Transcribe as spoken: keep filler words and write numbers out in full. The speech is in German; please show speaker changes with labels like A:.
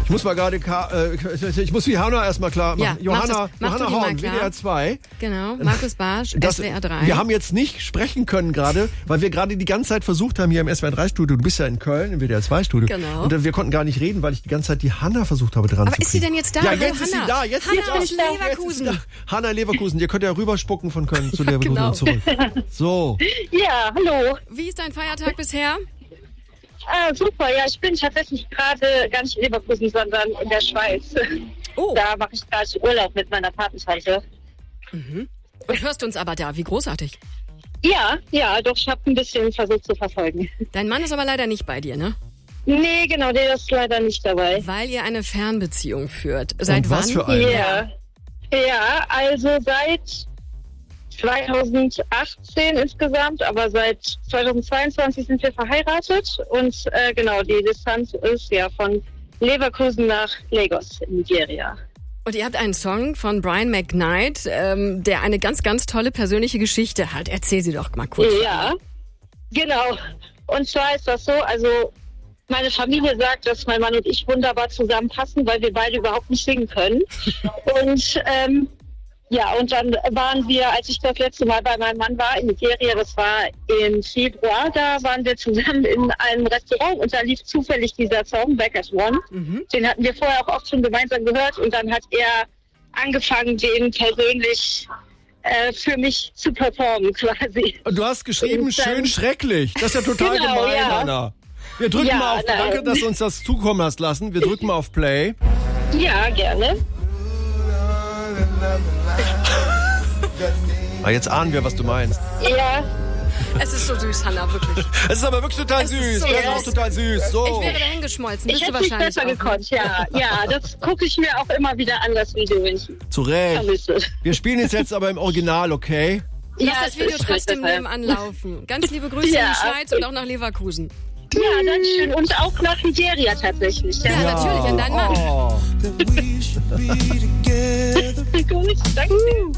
A: Ich muss mal gerade, äh, ich muss die Hanna erstmal klar machen.
B: Ja,
A: Johanna,
B: mach das, mach
A: Johanna Horn, W D R zwei.
B: Genau, Markus Barsch,
A: das,
B: S W R drei.
A: Wir haben jetzt nicht sprechen können gerade, weil wir gerade die ganze Zeit versucht haben hier im S W R drei Studio. Du bist ja in Köln im W D R zwei Studio.
B: Genau.
A: Und wir konnten gar nicht reden, weil ich die ganze Zeit die Hanna versucht habe dran
B: Aber
A: zu kriegen.
B: ist sie denn jetzt da?
A: Ja,
B: Hallo,
A: jetzt ist sie
B: Hanna.
A: da. Jetzt
B: Hanna
A: geht's
B: aus
A: aus.
B: Leverkusen.
A: Jetzt ist sie da. Hanna Leverkusen, ihr könnt ja rüberspucken von Köln zu
B: Ja,
A: Leverkusen
B: genau.
A: und zurück. So.
C: Ja, hallo.
B: Wie ist dein Feiertag bisher?
C: Ah, super, ja, ich bin tatsächlich gerade gar nicht in Leverkusen, sondern in der Schweiz.
B: Oh.
C: Da mache ich gerade Urlaub mit meiner Patentante.
B: Mhm. Und hörst uns aber da, wie großartig.
C: Ja, ja, doch, ich habe ein bisschen versucht zu verfolgen.
B: Dein Mann ist aber leider nicht bei dir, ne?
C: Nee, genau, der ist leider nicht dabei.
B: Weil ihr eine Fernbeziehung führt. Seit
A: Und
B: wann?
A: was für eine?
C: Ja, ja, also seit zweitausendachtzehn insgesamt, aber seit zweitausendzweiundzwanzig sind wir verheiratet und äh, genau, die Distanz ist ja von Leverkusen nach Lagos in Nigeria.
B: Und ihr habt einen Song von Brian McKnight, ähm, der eine ganz, ganz tolle persönliche Geschichte hat. Erzähl sie doch mal kurz.
C: Ja, genau. Und zwar ist das so, also meine Familie sagt, dass mein Mann und ich wunderbar zusammenpassen, weil wir beide überhaupt nicht singen können. Und ähm, ja, und dann waren wir, als ich das letzte Mal bei meinem Mann war in Nigeria, das war im Februar, da waren wir zusammen in einem Restaurant und da lief zufällig dieser Song Back at One. Mhm. Den hatten wir vorher auch oft schon gemeinsam gehört und dann hat er angefangen, den persönlich äh, für mich zu performen quasi.
A: Und du hast geschrieben,
C: Und dann-
A: schön schrecklich. Das ist ja total
C: Genau,
A: gemein,
C: ja.
A: Anna. Wir drücken
C: Ja,
A: mal auf,
C: nein.
A: danke, dass du uns das zukommen hast lassen. Wir drücken mal auf Play.
C: Ja, gerne.
A: Ah, jetzt ahnen wir, was du meinst.
C: Ja,
B: Es ist so süß, Hanna, wirklich.
A: Es ist aber wirklich total
B: Es
A: süß.
B: ist so
A: Das ist
B: süß.
A: auch total süß. So.
B: Ich wäre dahin geschmolzen.
C: ich
B: Bist du
C: hätte nicht
B: wahrscheinlich
C: besser
B: auch, ne?
C: gekonnt, ja. Ja, das gucke ich mir auch immer wieder an, das Video, wenn ich
A: Zu Recht.
C: vermisse.
A: Wir spielen es jetzt aber im Original, okay?
B: Lass
C: Ja,
B: das Video
C: ist
B: trotzdem
C: besser.
B: nebenbei laufen. Ganz liebe Grüße
C: Ja.
B: in die Schweiz und auch nach Leverkusen.
C: Ja, danke schön. Und auch nach Nigeria tatsächlich.
B: Ja, natürlich, an deinen Mann.
A: Oh.
C: Gut, danke.